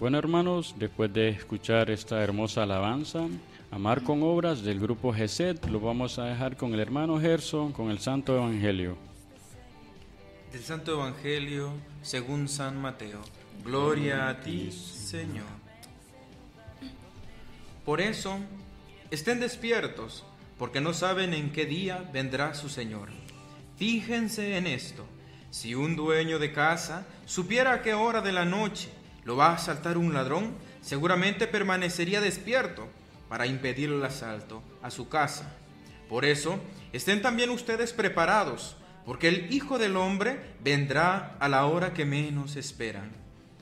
Bueno, hermanos, después de escuchar esta hermosa alabanza, Amar con Obras del grupo GESET, lo vamos a dejar con el hermano Gerson, con el Santo Evangelio. Del Santo Evangelio según San Mateo. Gloria a ti, Señor. Por eso, estén despiertos, porque no saben en qué día vendrá su Señor. Fíjense en esto: si un dueño de casa supiera a qué hora de la noche lo va a asaltar un ladrón, seguramente permanecería despierto para impedir el asalto a su casa. Por eso, estén también ustedes preparados, porque el Hijo del Hombre vendrá a la hora que menos esperan.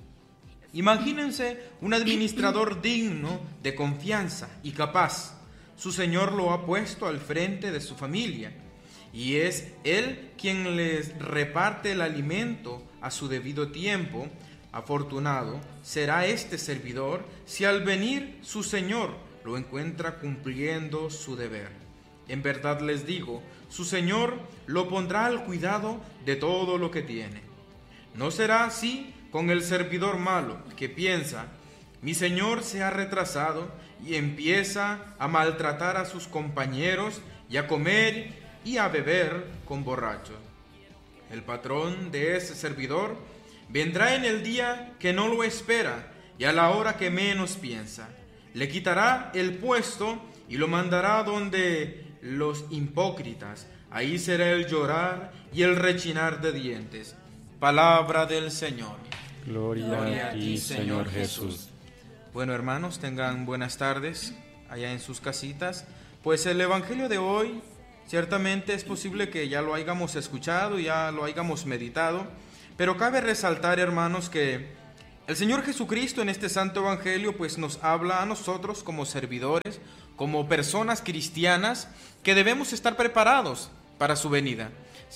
Imagínense un administrador digno de confianza y capaz. Su Señor lo ha puesto al frente de su familia, y es Él quien les reparte el alimento a su debido tiempo. Afortunado será este servidor si al venir su Señor lo encuentra cumpliendo su deber. En verdad les digo, su Señor lo pondrá al cuidado de todo lo que tiene. No será así con el servidor malo, que piensa: mi Señor se ha retrasado, y empieza a maltratar a sus compañeros y a comer y a beber con borrachos. El patrón de ese servidor vendrá en el día que no lo espera y a la hora que menos piensa. Le quitará el puesto y lo mandará donde los hipócritas. Ahí será el llorar y el rechinar de dientes. Palabra del Señor. Gloria a ti, Señor Jesús. Bueno, hermanos, tengan buenas tardes allá en sus casitas. Pues el Evangelio de hoy, ciertamente es posible que ya lo hayamos escuchado, ya lo hayamos meditado, pero cabe resaltar, hermanos, que el Señor Jesucristo en este Santo Evangelio pues nos habla a nosotros como servidores, como personas cristianas, que debemos estar preparados para su venida.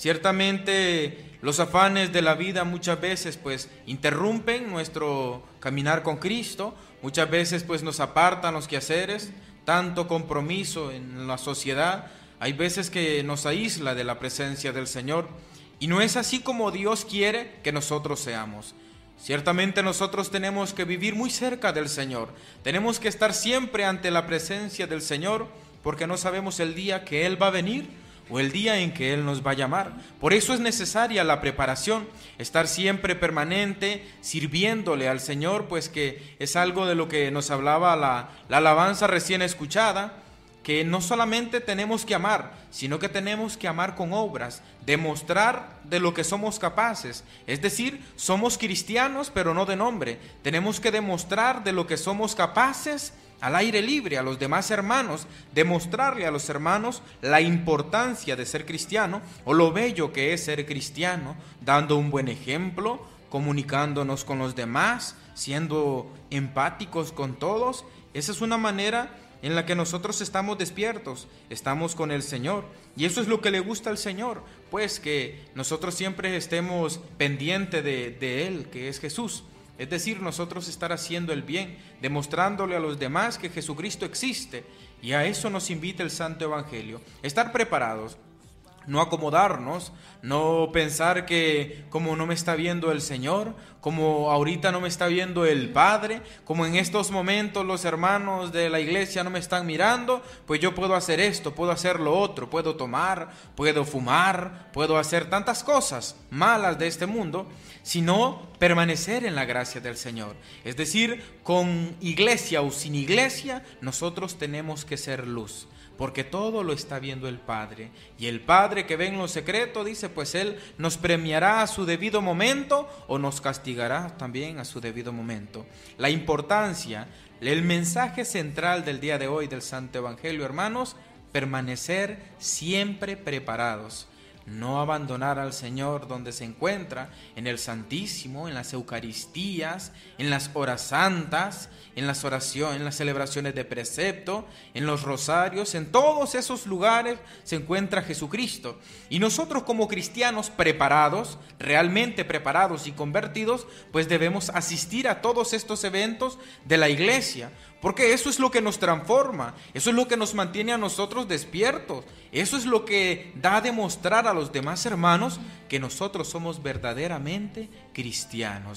Ciertamente los afanes de la vida muchas veces pues interrumpen nuestro caminar con Cristo, muchas veces pues nos apartan los quehaceres, tanto compromiso en la sociedad, hay veces que nos aísla de la presencia del Señor, y no es así como Dios quiere que nosotros seamos. Ciertamente nosotros tenemos que vivir muy cerca del Señor, tenemos que estar siempre ante la presencia del Señor, porque no sabemos el día que Él va a venir o el día en que Él nos va a llamar. Por eso es necesaria la preparación, estar siempre permanente sirviéndole al Señor, pues que es algo de lo que nos hablaba la alabanza recién escuchada, que no solamente tenemos que amar, sino que tenemos que amar con obras, demostrar de lo que somos capaces. Es decir, somos cristianos, pero no de nombre. Tenemos que demostrar de lo que somos capaces al aire libre, a los demás hermanos, demostrarle a los hermanos la importancia de ser cristiano, o lo bello que es ser cristiano, dando un buen ejemplo, comunicándonos con los demás, siendo empáticos con todos. Esa es una manera en la que nosotros estamos despiertos, estamos con el Señor, y eso es lo que le gusta al Señor, pues que nosotros siempre estemos pendientes de Él, que es Jesús, es decir, nosotros estar haciendo el bien, demostrándole a los demás que Jesucristo existe, y a eso nos invita el Santo Evangelio, estar preparados. No acomodarnos, no pensar que como no me está viendo el Señor, como ahorita no me está viendo el Padre, como en estos momentos los hermanos de la iglesia no me están mirando, pues yo puedo hacer esto, puedo hacer lo otro, puedo tomar, puedo fumar, puedo hacer tantas cosas malas de este mundo, sino permanecer en la gracia del Señor. Es decir, con iglesia o sin iglesia, nosotros tenemos que ser luz, porque todo lo está viendo el Padre, y el Padre que ve en lo secreto, dice, pues Él nos premiará a su debido momento o nos castigará también a su debido momento. La importancia, el mensaje central del día de hoy del Santo Evangelio, hermanos, permanecer siempre preparados. No abandonar al Señor donde se encuentra, en el Santísimo, en las Eucaristías, en las horas santas, en las oraciones, en las celebraciones de precepto, en los rosarios, en todos esos lugares se encuentra Jesucristo. Y nosotros como cristianos preparados, realmente preparados y convertidos, pues debemos asistir a todos estos eventos de la iglesia, porque eso es lo que nos transforma, eso es lo que nos mantiene a nosotros despiertos, eso es lo que da a demostrar a los demás hermanos que nosotros somos verdaderamente cristianos.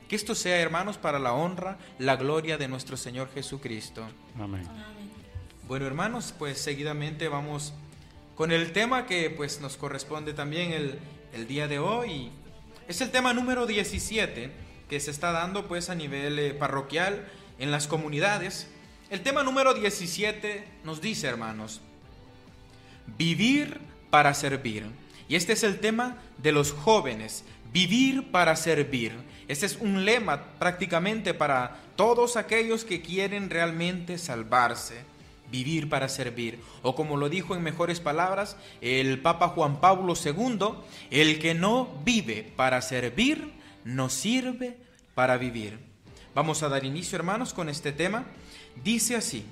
Que esto sea, hermanos, para la honra, la gloria de nuestro Señor Jesucristo. Amén. Bueno, hermanos, pues seguidamente vamos con el tema que pues nos corresponde también el día de hoy. Es el tema número 17 que se está dando pues a nivel parroquial en las comunidades. El tema número 17 nos dice, hermanos, vivir para servir. Y este es el tema de los jóvenes, vivir para servir. Este es un lema prácticamente para todos aquellos que quieren realmente salvarse. Vivir para servir, o como lo dijo en mejores palabras el Papa Juan Pablo II, el que no vive para servir, no sirve para vivir. Vamos a dar inicio, hermanos, con este tema. Dice así: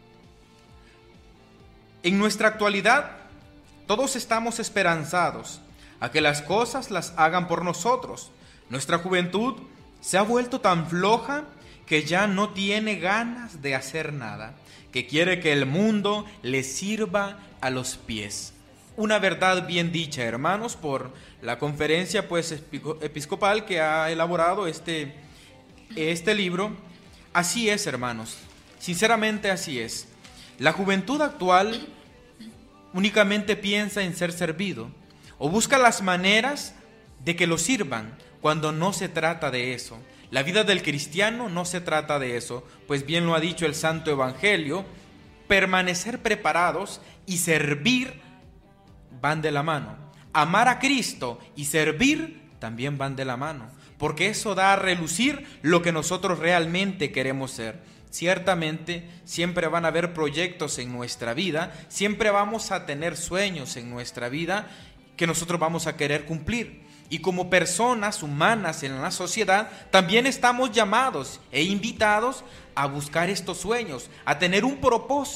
en nuestra actualidad, todos estamos esperanzados a que las cosas las hagan por nosotros. Nuestra juventud se ha vuelto tan floja que ya no tiene ganas de hacer nada, que quiere que el mundo le sirva a los pies. Una verdad bien dicha, hermanos, por la conferencia pues episcopal que ha elaborado este libro. Así es, hermanos, sinceramente así es. La juventud actual únicamente piensa en ser servido o busca las maneras de que lo sirvan, cuando no se trata de eso. La vida del cristiano no se trata de eso, pues bien lo ha dicho el Santo Evangelio: permanecer preparados y servir van de la mano. Amar a Cristo y servir también van de la mano, porque eso da a relucir lo que nosotros realmente queremos ser. Ciertamente, siempre van a haber proyectos en nuestra vida, siempre vamos a tener sueños en nuestra vida que nosotros vamos a querer cumplir. Y como personas humanas en la sociedad, también estamos llamados e invitados a buscar estos sueños, a tener un propósito